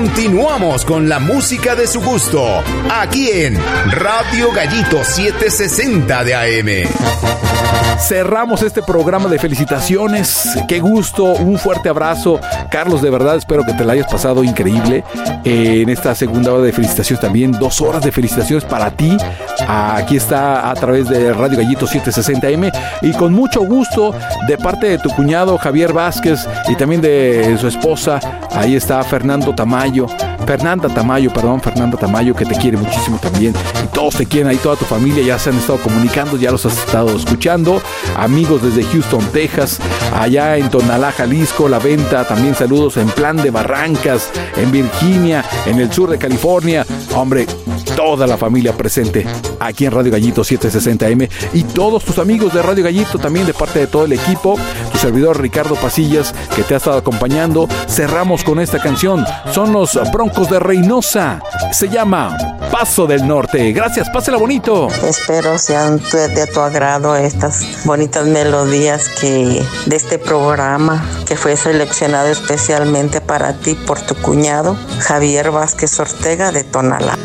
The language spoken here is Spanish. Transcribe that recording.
Continuamos con la música de su gusto, aquí en Radio Gallito 760 de AM. Cerramos este programa de felicitaciones. Qué gusto, un fuerte abrazo. Carlos, de verdad espero que te la hayas pasado increíble en esta segunda hora de felicitaciones también. 2 horas de felicitaciones para ti. Aquí está a través de Radio Gallito 760 AM y con mucho gusto de parte de tu cuñado Javier Vázquez y también de su esposa. Ahí está Fernanda Tamayo, que te quiere muchísimo también. Y todos te quieren ahí, toda tu familia ya se han estado comunicando, ya los has estado escuchando. Amigos desde Houston, Texas, allá en Tonalá, Jalisco, La Venta, también saludos en Plan de Barrancas, en Virginia, en el sur de California. Hombre, toda la familia presente aquí en Radio Gallito 760 AM y todos tus amigos de Radio Gallito también de parte de todo el equipo, tu servidor Ricardo Pasillas que te ha estado acompañando. Cerramos con esta canción, son los Broncos de Reynosa, se llama Paso del Norte. Gracias, pásela bonito. Espero sean de tu agrado estas bonitas melodías de este programa que fue seleccionado especialmente para ti por tu cuñado Javier Vázquez Ortega de Tonalá.